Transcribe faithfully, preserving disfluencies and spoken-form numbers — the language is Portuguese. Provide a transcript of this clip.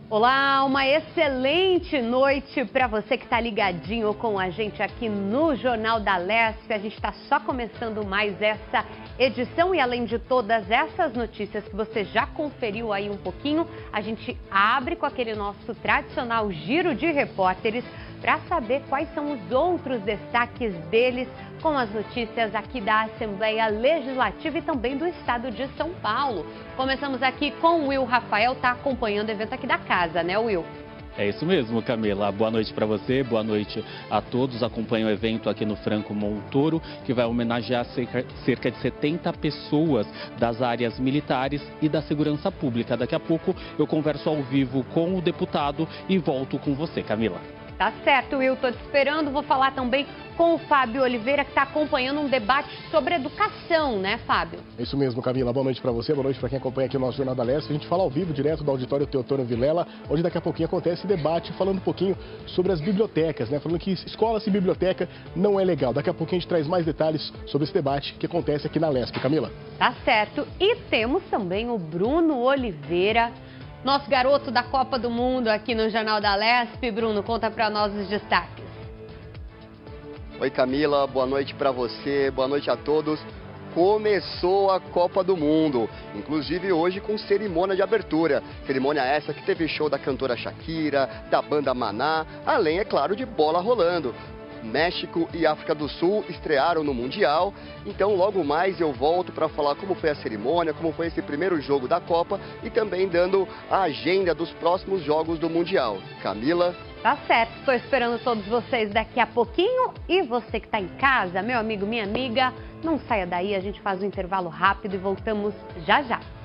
Olá, uma excelente noite para você que está ligadinho com a gente aqui no Jornal da Lespe. A gente está só começando mais essa edição e além de todas essas notícias que você já conferiu aí um pouquinho, a gente abre com aquele nosso tradicional giro de repórteres para saber quais são os outros destaques deles com as notícias aqui da Assembleia Legislativa e também do Estado de São Paulo. Começamos aqui com o Will Rafael, está acompanhando o evento aqui da casa, né, Will? É isso mesmo, Camila. Boa noite para você, boa noite a todos. Acompanha o evento aqui no Franco Montoro, que vai homenagear cerca de setenta pessoas das áreas militares e da segurança pública. Daqui a pouco eu converso ao vivo com o deputado e volto com você, Camila. Tá certo, Will, tô te esperando. Vou falar também com o Fábio Oliveira, que está acompanhando um debate sobre educação, né, Fábio? É isso mesmo, Camila. Boa noite para você, boa noite para quem acompanha aqui o nosso Jornal da Lespe. A gente fala ao vivo, direto do auditório Teotônio Vilela, onde daqui a pouquinho acontece esse debate, falando um pouquinho sobre as bibliotecas, né? Falando que escola sem biblioteca não é legal. Daqui a pouquinho a gente traz mais detalhes sobre esse debate que acontece aqui na Lespe, Camila. Tá certo. E temos também o Bruno Oliveira, nosso garoto da Copa do Mundo aqui no Jornal da Lespe. Bruno, conta para nós os destaques. Oi, Camila, boa noite para você, boa noite a todos. Começou a Copa do Mundo, inclusive hoje com cerimônia de abertura. Cerimônia essa que teve show da cantora Shakira, da banda Maná, além, é claro, de bola rolando. México e África do Sul estrearam no Mundial, então logo mais eu volto para falar como foi a cerimônia, como foi esse primeiro jogo da Copa e também dando a agenda dos próximos jogos do Mundial. Camila? Tá certo, estou esperando todos vocês daqui a pouquinho e você que está em casa, meu amigo, minha amiga, não saia daí, a gente faz um intervalo rápido e voltamos já já.